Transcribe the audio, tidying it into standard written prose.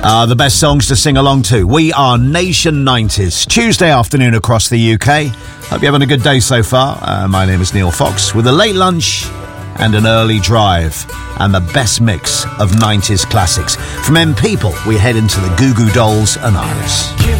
The best songs to sing along to. We are Nation 90s. Tuesday afternoon across the UK. Hope you're having a good day so far. My name is Neil Fox with a late lunch and an early drive and the best mix of 90s classics. From M People, we head into the Goo Goo Dolls and Iris.